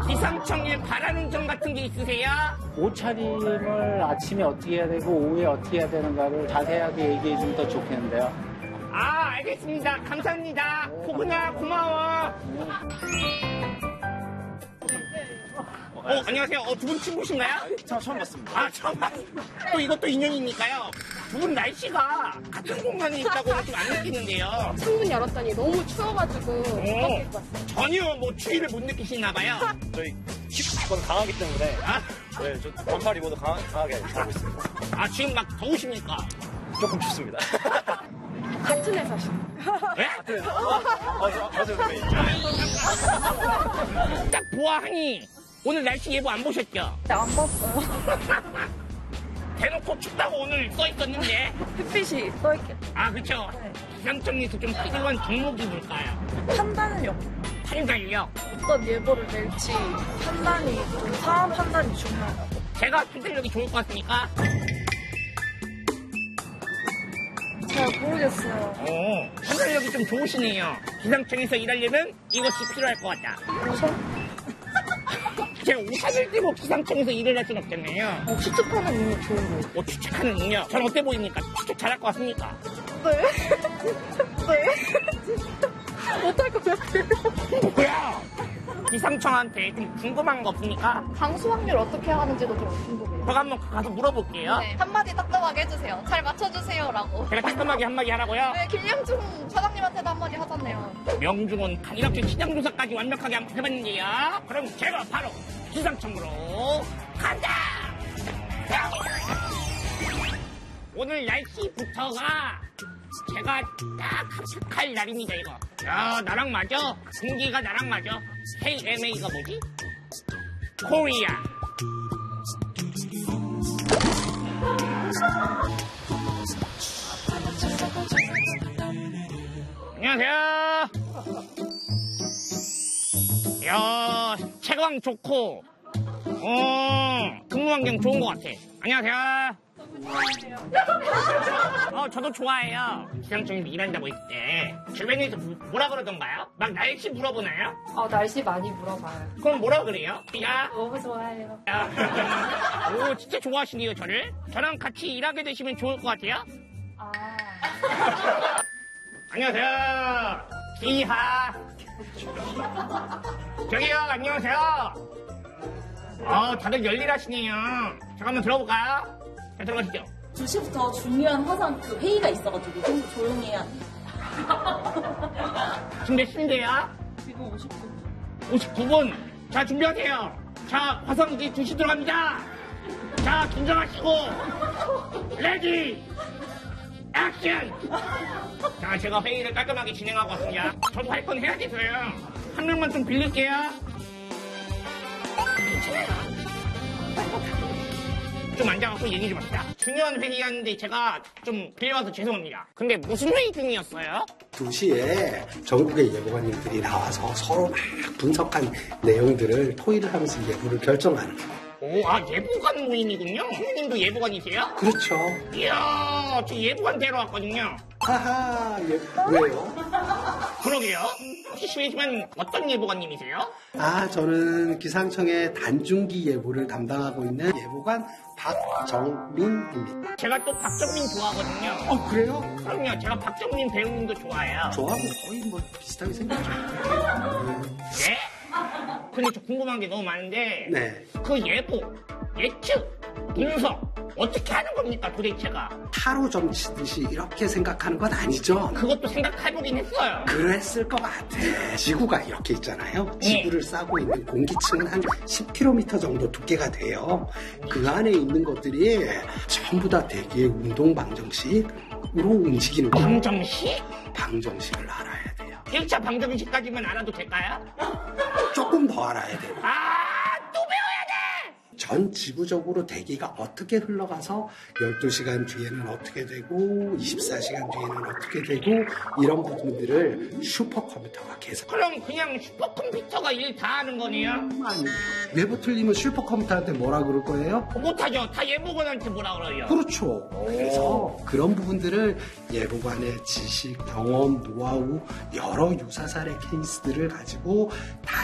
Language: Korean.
기상청에 바라는 점 같은 게 있으세요? 옷차림을 아침에 어떻게 해야 되고 오후에 어떻게 해야 되는가를 자세하게 얘기해 주면 더 좋겠는데요. 아, 알겠습니다. 감사합니다. 포근아, 고마워. 안녕하세요. 두 분 친구신가요? 저 처음 봤습니다. 아, 처음 봤어요. 또 이것도 인연이니까요. 두 분 날씨가 같은 공간에 있다고는 좀 안 느끼는데요. 창문 열었더니 너무 추워가지고 못 입고 왔어요. 전혀 뭐 추위를 못 느끼시나 봐요. 저희 힙은 강하기 때문에 아, 네, 저 반팔 입어도 강하게 자고 있습니다. 아, 지금 막 더우십니까? 조금 춥습니다. 같은 회사시. 네? 맞아요. 딱 보아하니 오늘 날씨 예보 안 보셨죠? 안 봤어요. 대놓고 춥다고 오늘 써있었는데. 햇빛이 떠있겠다. 아, 그쵸. 기상청에서 좀 필요한 종목이 뭘까요? 판단력. 판단력. 어떤 예보를 낼지 판단이 좀 상황 판단이 중요하다고. 제가 판단력이 좋을 것 같으니까. 잘 모르겠어요. 판단력이 좀 좋으시네요. 기상청에서 일하려면 이것이 필요할 것 같다. 우선 제가 우산을 띄고 기상청에서 일을 할 수는 없겠네요. 추측하는 능력 좋은 거. 추측하는 능력. 전 어때 보입니까? 추측 잘할 것 같습니까? 네. 네. 못할 것 같아요. 뭐야? 기상청한테 좀 궁금한 거 없습니까? 강수 확률 어떻게 하는지도 좀 궁금해요. 제가 한번 가서 물어볼게요. 네, 한마디 따끔하게 해주세요. 잘 맞춰주세요라고. 제가 따끔하게 한마디 하라고요? 네, 김영중 사장님한테도 한마디 하잖아요. 명중은 이렇게 시장조사까지 완벽하게 한번 해봤는데요. 그럼 제가 바로 기상청으로 간다! 오늘 날씨부터가 제가 딱 합숙할 날입니다, 이거. 야, 나랑 맞아. 공기가 나랑 맞아. KMA가 뭐지? 코리아. 안녕하세요. 야, 채광 좋고, 근무 환경 좋은 것 같아. 안녕하세요. 저도 좋아해요. 기상청에서 일한다고 했을 때 주변에서 뭐라 그러던가요? 막 날씨 물어보나요? 날씨 많이 물어봐요. 그럼 뭐라 그래요? 야. 너무 좋아해요. 오, 진짜 좋아하시네요, 저를. 저랑 같이 일하게 되시면 좋을 것 같아요. 안녕하세요. 기하. 저기요, 안녕하세요. 다들 열일하시네요. 잠깐만 들어볼까요? 자, 들어가시죠. 2시부터 중요한 화상 회의가 있어가지고 좀 조용히 해야 돼. 지금 몇 시인데요? 지금 50분. 59분. 자, 준비하세요. 자, 화성기 2시 들어갑니다. 자, 긴장하시고. 레디. 액션. 자, 제가 회의를 깔끔하게 진행하고 왔습니다. 저도 할 건 해야 돼서요. 한 명만 좀 빌릴게요. 괜찮아요. 좀 앉아갖고 얘기 좀 합시다. 중요한 회의였는데 제가 좀 빌려와서 죄송합니다. 근데 무슨 회의 중이었어요? 2시에 전국의 예보관님들이 나와서 서로 막 분석한 내용들을 토의를 하면서 예보를 결정하는 거예요. 예보관 모임이군요? 형님도 예보관이세요? 그렇죠. 이야, 저 예보관 데려 왔거든요. 하하, 왜요? 그러게요. 혹시 실례지만 어떤 예보관님이세요? 저는 기상청의 단중기 예보를 담당하고 있는 예보관 박정민입니다. 제가 또 박정민 좋아하거든요. 그래요? 그럼요. 제가 박정민 배우님도 좋아해요. 저하고 거의 비슷하게 생겼죠. 네? 근데 저 궁금한 게 너무 많은데 네. 그 예보, 예측, 분석 어떻게 하는 겁니까 도대체가? 타로 점치듯이 이렇게 생각하는 건 아니죠? 그것도 생각해보긴 했어요. 그랬을 것 같아. 지구가 이렇게 있잖아요. 지구를 싸고 있는 공기층은 한 10km 정도 두께가 돼요. 그 안에 있는 것들이 전부 다 대기의 운동 방정식으로 움직이는 거예요. 방정식? 방정식을 알아야 돼요. 1차 방정식까지만 알아도 될까요? 조금 더 알아야 돼요. 또 배워야 돼! 전 지구적으로 대기가 어떻게 흘러가서 12시간 뒤에는 어떻게 되고 24시간 뒤에는 어떻게 되고 이런 부분들을 슈퍼컴퓨터가 계속. 그럼 그냥 슈퍼컴퓨터가 일 다 하는 거네요? 아니요. 예보 틀리면 슈퍼컴퓨터한테 뭐라 그럴 거예요? 못하죠. 다 예보관한테 뭐라 그래요? 그렇죠. 그래서 그런 부분들을 예보관의 지식, 경험, 노하우, 여러 유사 사례 케이스들을 가지고 다